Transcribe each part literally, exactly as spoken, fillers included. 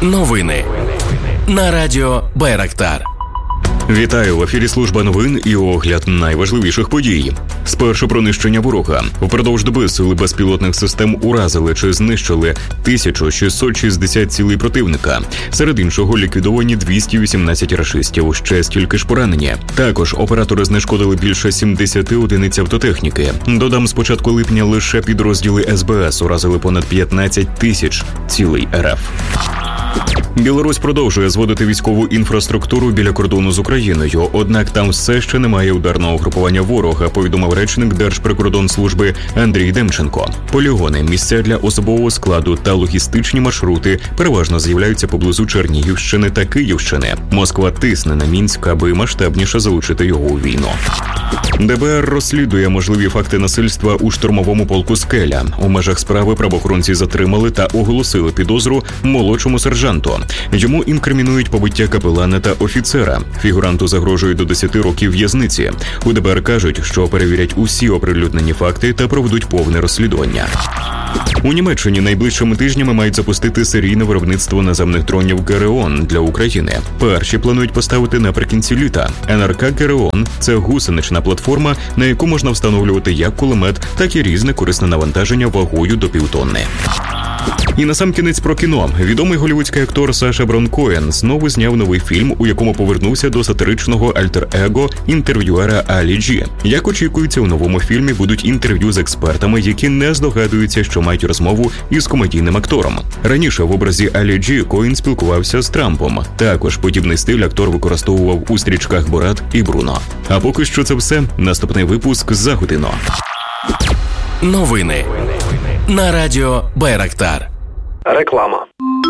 Новини на радіо Байрактар. Вітаю, в ефірі служба новин і огляд найважливіших подій. Спершу про нищення ворога. Впродовж доби сили безпілотних систем уразили чи знищили тисячу шістсот шістдесят цілей противника. Серед іншого ліквідовані двісті вісімнадцять рашистів, ще стільки ж поранені. Також оператори знешкодили більше сімдесят одиниць автотехніки. Додам, з початку липня лише підрозділи ес бе ес уразили понад п'ятнадцять тисяч цілей ер еф. Білорусь продовжує зводити військову інфраструктуру біля кордону з Україною, однак там все ще немає ударного угрупування ворога, повідомив речник Держприкордонслужби Андрій Демченко. Полігони, місця для особового складу та логістичні маршрути переважно з'являються поблизу Чернігівщини та Київщини. Москва тисне на Мінськ, аби масштабніше залучити його у війну. де бе ер розслідує можливі факти насильства у штурмовому полку «Скеля». У межах справи правоохоронці затримали та оголосили підозру молодшому сержанту. Йому інкримінують побиття капелана та офіцера. Фігуранту загрожує до десяти років в'язниці. У де бе ер кажуть, що перевірять усі оприлюднені факти та проведуть повне розслідування. У Німеччині найближчими тижнями мають запустити серійне виробництво наземних дронів «Гереон» для України. Перші планують поставити наприкінці літа. ен ер ка «Гереон» – це гусенична платформа, на яку можна встановлювати як кулемет, так і різне корисне навантаження вагою до півтонни. І насамкінець про кіно. Відомий голлівудський актор Саша Барон Коен знову зняв новий фільм, у якому повернувся до сатиричного альтер-его інтерв'юера Алі Джі. Як очікується, у новому фільмі будуть інтерв'ю з експертами, які не здогадуються, що мають розмову із комедійним актором. Раніше в образі Алі Джі Коен спілкувався з Трампом. Також подібний стиль актор використовував у стрічках «Борат» і «Бруно». А поки що це все. Наступний випуск за годину. Новини на радіо Байрактар. Реклама.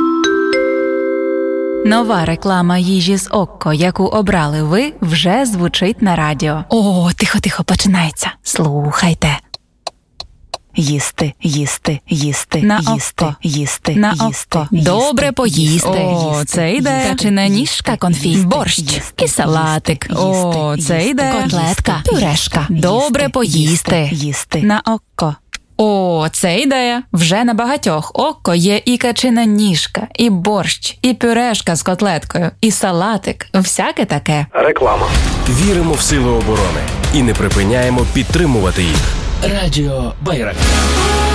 Нова реклама їжі з Окко, яку обрали ви, вже звучить на радіо. О, тихо-тихо, починається. Слухайте. Їсти, їсти, їсти, на їсти, око. їсти, на їсти, око. Їсти, добре поїсти. О, їсти, це йде. Качина ніжка, конфіт, борщ їсти, і салатик. Їсти, О, це їсти, йде. Котлетка, пюрешка. Добре поїсти. Їсти, на око. О, це ідея. Вже на багатьох Окко є і качина ніжка, і борщ, і пюрешка з котлеткою, і салатик. Всяке таке. Реклама. Віримо в сили оборони і не припиняємо підтримувати їх. Радіо Байрактар.